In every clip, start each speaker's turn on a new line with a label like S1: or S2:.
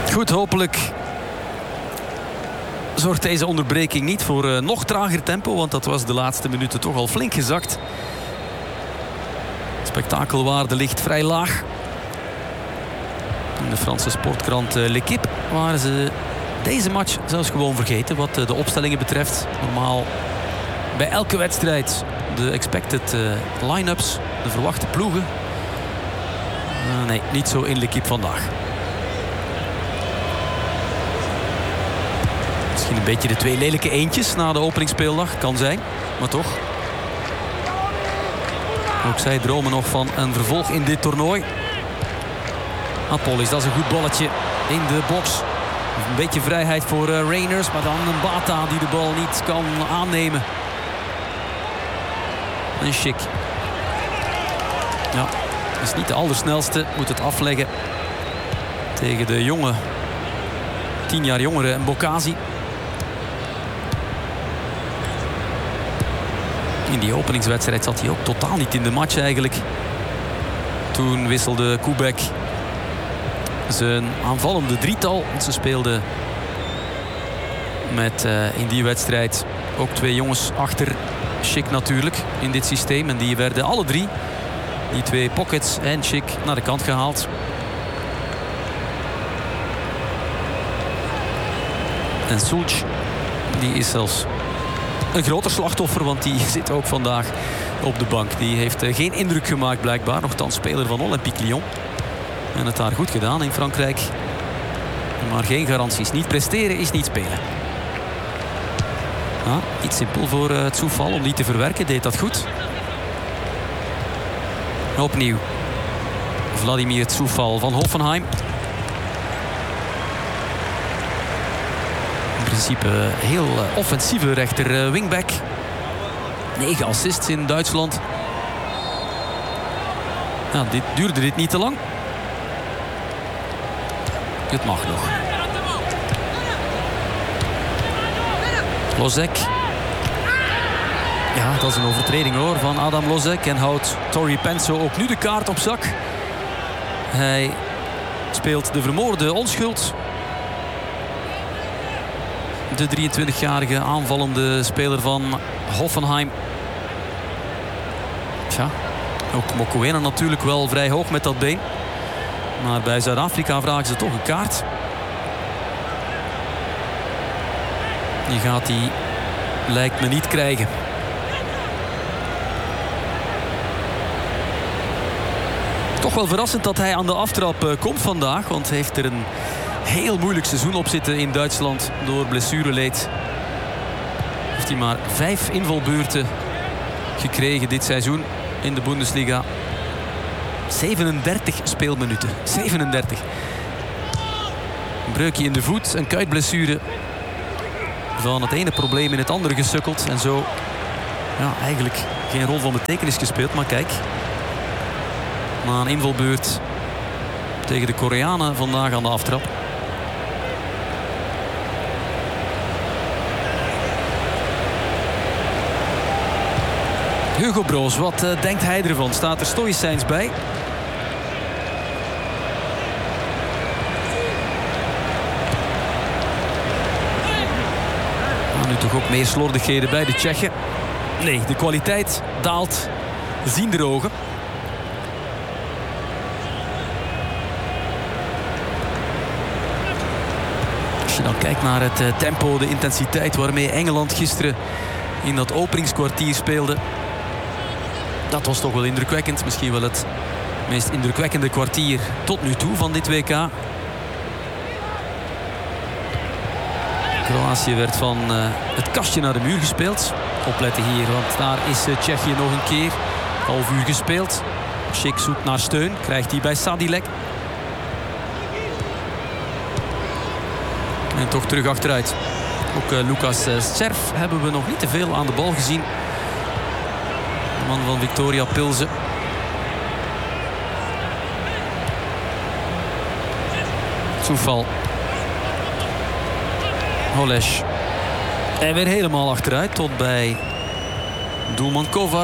S1: Goed, hopelijk zorgt deze onderbreking niet voor nog trager tempo. Want dat was de laatste minuten toch al flink gezakt. Spektakelwaarde ligt vrij laag. In de Franse sportkrant L'Équipe waren ze deze match zelfs gewoon vergeten wat de opstellingen betreft. Normaal bij elke wedstrijd de expected line-ups, de verwachte ploegen. Nee, niet zo in L'Équipe vandaag. Misschien een beetje de twee lelijke eendjes na de openingsspeeldag. Kan zijn, maar toch. Ook zij dromen nog van een vervolg in dit toernooi. Apolis, dat is een goed balletje in de box. Een beetje vrijheid voor Reiners, maar dan een Bata die de bal niet kan aannemen. En Schick. Ja, is niet de allersnelste. Moet het afleggen tegen de jonge, 10 jaar jongere Mbokazi. In die openingswedstrijd zat hij ook totaal niet in de match eigenlijk. Toen wisselde Koubek zijn aanvallende drietal. Want ze speelden met in die wedstrijd ook 2 jongens achter Schick natuurlijk in dit systeem. En die werden alle 3, die 2 pockets en Schick, naar de kant gehaald. En Sulc, die is zelfs een groter slachtoffer, want die zit ook vandaag op de bank. Die heeft geen indruk gemaakt blijkbaar. Nochtans speler van Olympique Lyon. En het daar goed gedaan in Frankrijk. Maar geen garanties. Niet presteren is niet spelen. Ja, iets simpel voor het Soufal om die te verwerken. Deed dat goed. Opnieuw Vladimir Soufal van Hoffenheim. In principe heel offensieve rechter wingback. 9 assists in Duitsland. Ja, duurde dit niet te lang. Het mag nog. Lozek. Ja, dat is een overtreding hoor van Adam Lozek. En houdt Tori Penso ook nu de kaart op zak. Hij speelt de vermoorde onschuld. De 23-jarige aanvallende speler van Hoffenheim. Tja, ook Mokoena natuurlijk wel vrij hoog met dat been. Maar bij Zuid-Afrika vragen ze toch een kaart. Die gaat hij, lijkt me, niet krijgen. Toch wel verrassend dat hij aan de aftrap komt vandaag. Want hij heeft er een heel moeilijk seizoen op zitten in Duitsland door blessureleed. Heeft hij maar 5 invalbeurten gekregen dit seizoen in de Bundesliga. 37 speelminuten. 37. Een breukje in de voet, een kuitblessure. Van het ene probleem in het andere gesukkeld. En zo eigenlijk geen rol van betekenis gespeeld. Maar kijk, na een invalbeurt tegen de Koreanen vandaag aan de aftrap. Hugo Broos, wat denkt hij ervan? Staat er stoïcijns bij? Nu toch ook meer slordigheden bij de Tsjechen. Nee, de kwaliteit daalt ziender ogen. Als je dan kijkt naar het tempo, de intensiteit waarmee Engeland gisteren in dat openingskwartier speelde. Dat was toch wel indrukwekkend. Misschien wel het meest indrukwekkende kwartier tot nu toe van dit WK. Kroatië werd van het kastje naar de muur gespeeld. Opletten hier, want daar is Tsjechië nog een keer. Half uur gespeeld. Schick zoekt naar steun. Krijgt hij bij Sadilek. En toch terug achteruit. Ook Lucas Serf hebben we nog niet te veel aan de bal gezien. De man van Victoria Pilsen. Soufal. Holesch. En weer helemaal achteruit tot bij doelman Kovar.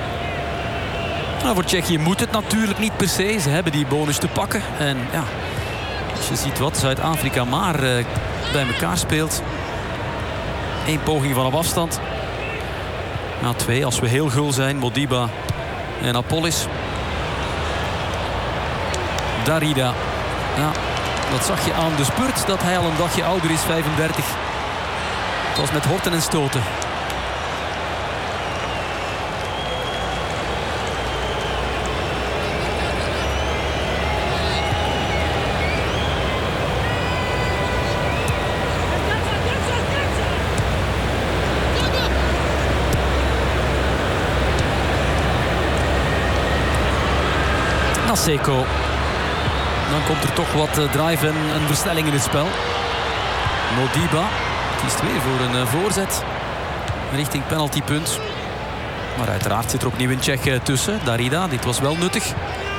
S1: Nou, voor Tsjechië moet het natuurlijk niet per se. Ze hebben die bonus te pakken. En ja, Als je ziet wat Zuid-Afrika maar bij elkaar speelt. 1 poging vanaf afstand. Nou, 2 als we heel gul zijn. Modiba en Apollis. Darida. Ja, dat zag je aan de spurt dat hij al een dagje ouder is, 35. Het was met horten en stoten. Naseko. Dan komt er toch wat drive en een versnelling in het spel. Modiba kiest weer voor een voorzet richting penaltypunt. Maar uiteraard zit er opnieuw een Tsjech tussen. Darida, dit was wel nuttig.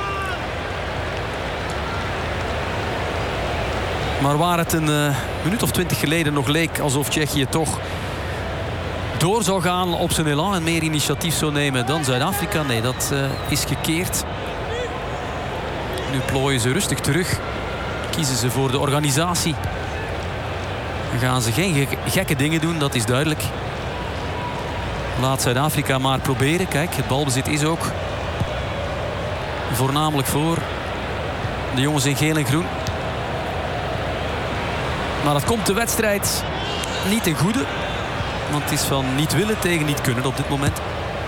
S1: Maar waar het een minuut of 20 geleden nog leek alsof Tsjechië toch door zou gaan op zijn elan en meer initiatief zou nemen dan Zuid-Afrika. Nee, dat is gekeerd. Nu plooien ze rustig terug. Kiezen ze voor de organisatie. Dan gaan ze geen gekke dingen doen, dat is duidelijk. Laat Zuid-Afrika maar proberen. Kijk, het balbezit is ook voornamelijk voor de jongens in geel en groen. Maar dat komt de wedstrijd niet ten goede. Want het is van niet willen tegen niet kunnen op dit moment.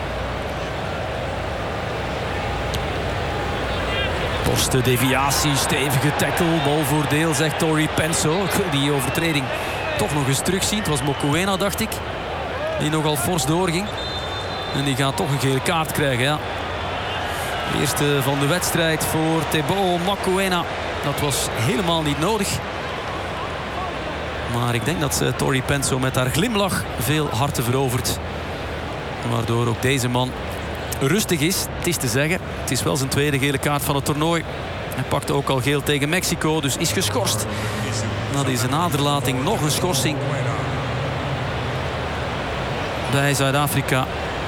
S1: Borste, deviatie, stevige tackle, balvoordeel, zegt Tori Penso. Ik wil die overtreding toch nog eens terugzien. Het was Mokoena, dacht ik, die nogal fors doorging. En die gaat toch een gele kaart krijgen, ja. De eerste van de wedstrijd voor Teboho Mokoena. Dat was helemaal niet nodig. Maar ik denk dat Tori Penso met haar glimlach veel harten verovert. Waardoor ook deze man rustig is. Het is te zeggen, het is wel zijn tweede gele kaart van het toernooi. Hij pakte ook al geel tegen Mexico, dus is geschorst. Na deze naderlating nog een schorsing bij Zuid-Afrika.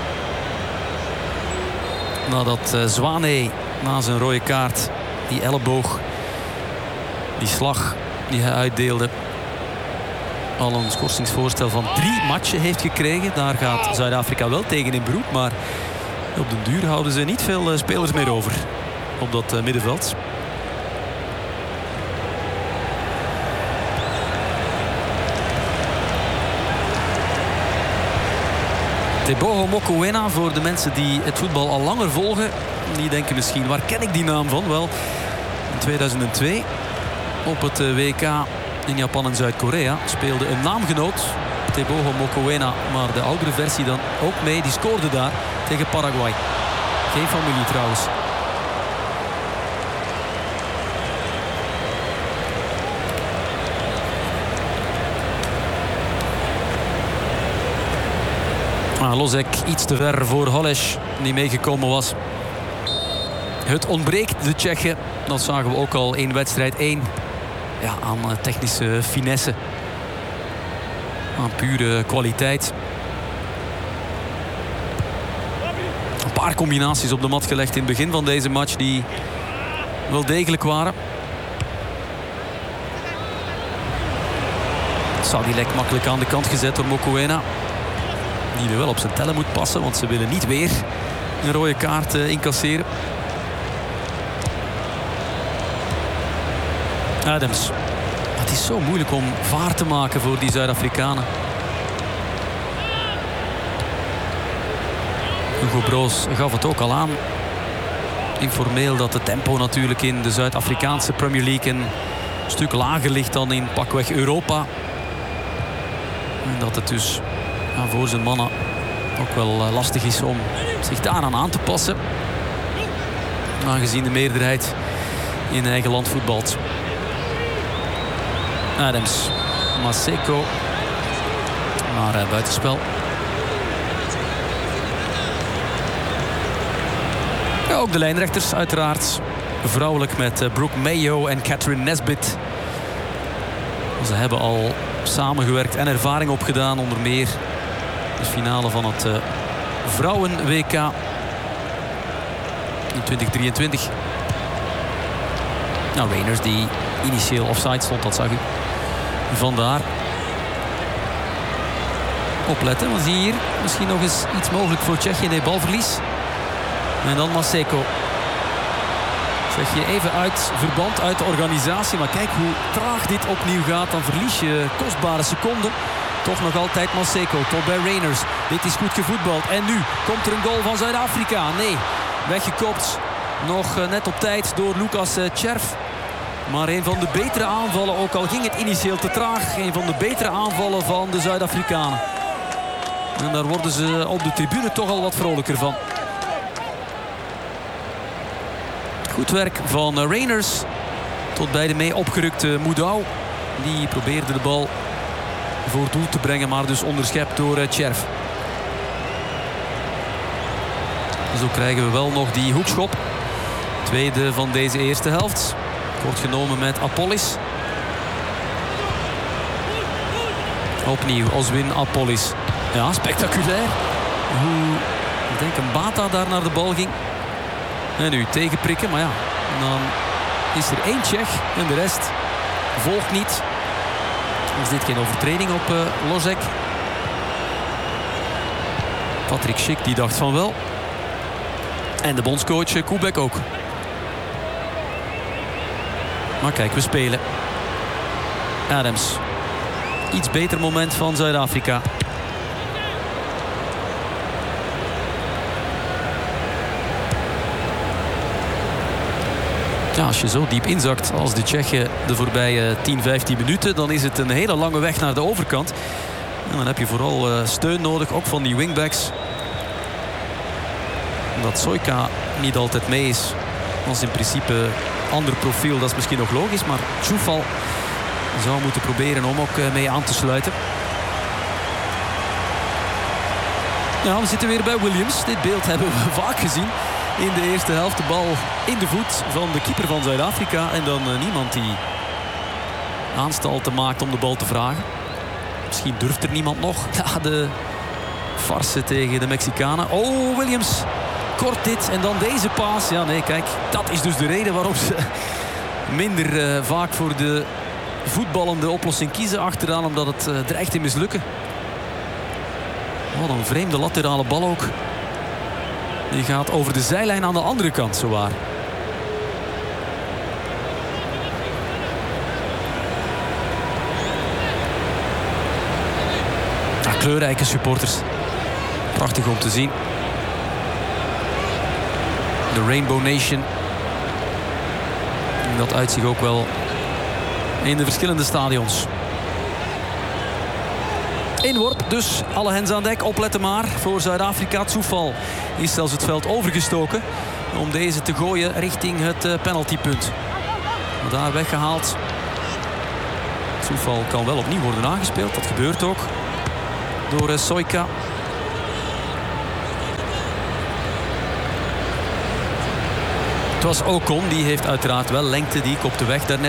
S1: Nadat Zwane na zijn rode kaart, die elleboog, die slag die hij uitdeelde, al een schorsingsvoorstel van 3 matchen heeft gekregen. Daar gaat Zuid-Afrika wel tegen in beroep, maar op den duur houden ze niet veel spelers meer over op dat middenveld. Teboho Mokoena, voor de mensen die het voetbal al langer volgen. Die denken misschien, waar ken ik die naam van? Wel, in 2002 op het WK in Japan en Zuid-Korea speelde een naamgenoot, Teboho Mokoena, maar de oudere versie dan ook mee. Die scoorde daar tegen Paraguay. Geen familie trouwens. Losek iets te ver voor Holeš, die meegekomen was. Het ontbreekt de Tsjechen. Dat zagen we ook al in wedstrijd 1. Ja, aan technische finesse. Aan pure kwaliteit. Een paar combinaties op de mat gelegd in het begin van deze match die wel degelijk waren. Sadilek makkelijk aan de kant gezet door Mokoena. Die er wel op zijn tellen moet passen, want ze willen niet weer een rode kaart incasseren. Adams. Het is zo moeilijk om vaart te maken voor die Zuid-Afrikanen. Hugo Broos gaf het ook al aan. Informeel dat het tempo natuurlijk in de Zuid-Afrikaanse Premier League een stuk lager ligt dan in pakweg Europa. En dat het dus voor zijn mannen ook wel lastig is om zich daaraan aan te passen. Aangezien de meerderheid in eigen land voetbalt. Adams, Maseko, maar buitenspel. Ja, ook de lijnrechters uiteraard. Vrouwelijk met Brooke Mayo en Catherine Nesbitt. Ze hebben al samengewerkt en ervaring opgedaan. Onder meer de finale van het vrouwen-WK in 2023. Nou, Reiners die initieel offside stond, dat zag u. Vandaar. Opletten, want zie je hier misschien nog eens iets mogelijk voor Tsjechië. Nee, balverlies. En dan Maseko. Zeg je even uit verband, uit de organisatie. Maar kijk hoe traag dit opnieuw gaat. Dan verlies je kostbare seconden. Toch nog altijd Maseko tot bij Reiners. Dit is goed gevoetbald. En nu komt er een goal van Zuid-Afrika. Nee, weggekopt. Nog net op tijd door Lucas Tjerf. Maar een van de betere aanvallen, ook al ging het initieel te traag. Een van de betere aanvallen van de Zuid-Afrikanen. En daar worden ze op de tribune toch al wat vrolijker van. Goed werk van Reiners. Tot bij de mee opgerukte Moudou. Die probeerde de bal voor doel te brengen, maar dus onderschept door Tjerf. Zo krijgen we wel nog die hoekschop. Tweede van deze eerste helft. Wordt genomen met Apollis. Opnieuw Oswin Apollis. Ja, spectaculair. Hoe, ik denk een Bata daar naar de bal ging. En nu tegenprikken, maar ja. Dan is er één Tsjech en de rest volgt niet. Is dit geen overtreding op Lozek? Patrick Schick die dacht van wel. En de bondscoach Kubek ook. Maar kijk, we spelen. Adams. Iets beter moment van Zuid-Afrika. Ja, als je zo diep inzakt als de Tsjechen de voorbije 10-15 minuten... dan is het een hele lange weg naar de overkant. En dan heb je vooral steun nodig, ook van die wingbacks. Omdat Soyka niet altijd mee is. Als in principe ander profiel, dat is misschien nog logisch. Maar Tjoefal zou moeten proberen om ook mee aan te sluiten. Ja, we zitten weer bij Williams. Dit beeld hebben we vaak gezien. In de eerste helft de bal in de voet van de keeper van Zuid-Afrika. En dan niemand die aanstalten maakt om de bal te vragen. Misschien durft er niemand nog. Ja, de farce tegen de Mexicanen. Oh, Williams. Kort dit en dan deze paas. Ja, nee, kijk. Dat is dus de reden waarom ze minder vaak voor de voetballende oplossing kiezen achteraan. Omdat het dreigt te mislukken. Wat een vreemde laterale bal ook. Die gaat over de zijlijn aan de andere kant, zowaar. Ja, kleurrijke supporters. Prachtig om te zien. De Rainbow Nation. En dat uit zich ook wel in de verschillende stadions. Inworp, dus alle hens aan dek. Opletten maar voor Zuid-Afrika. Tjoefal is zelfs het veld overgestoken om deze te gooien richting het penaltypunt. Daar weggehaald. Tjoefal kan wel opnieuw worden aangespeeld. Dat gebeurt ook door Soyka. Het was Ocon, die heeft uiteraard wel lengte. Die kopte weg daarnet.